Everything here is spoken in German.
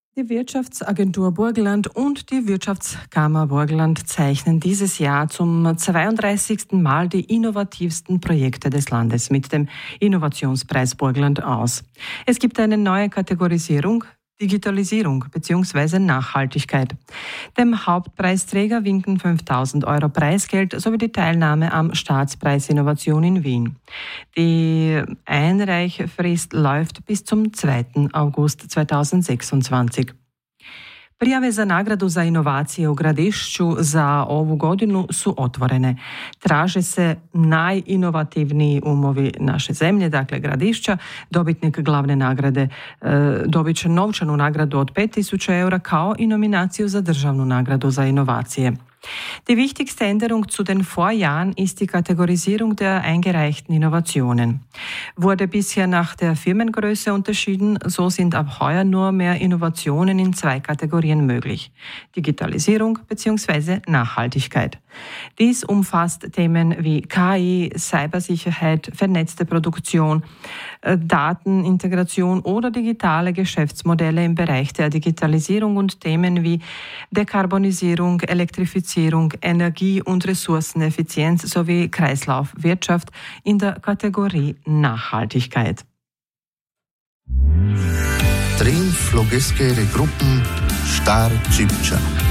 Die Wirtschaftsagentur Burgenland und die Wirtschaftskammer Burgenland zeichnen dieses Jahr zum 32. Mal die innovativsten Projekte des Landes mit dem Innovationspreis Burgenland aus. Es gibt eine neue Kategorisierung: Digitalisierung bzw. Nachhaltigkeit. Dem Hauptpreisträger winken 5.000 Euro Preisgeld sowie die Teilnahme am Staatspreis Innovation in Wien. Die Einreichfrist läuft bis zum 2. August 2026. Prijave za nagradu za inovacije u Gradišću za ovu godinu su otvorene. Traže se najinovativniji umovi naše zemlje, dakle Gradišća. Dobitnik glavne nagrade dobit će novčanu nagradu od 5.000 eura kao i nominaciju za državnu nagradu za inovacije. Die wichtigste Änderung zu den Vorjahren ist die Kategorisierung der eingereichten Innovationen. Wurde bisher nach der Firmengröße unterschieden, so sind ab heuer nur mehr Innovationen in 2 Kategorien möglich: Digitalisierung bzw. Nachhaltigkeit. Dies umfasst Themen wie KI, Cybersicherheit, vernetzte Produktion, Datenintegration oder digitale Geschäftsmodelle im Bereich der Digitalisierung und Themen wie Dekarbonisierung, Elektrifizierung, Energie- und Ressourceneffizienz sowie Kreislaufwirtschaft in der Kategorie Nachhaltigkeit. Triumf Logische Gruppen Star Cipcia.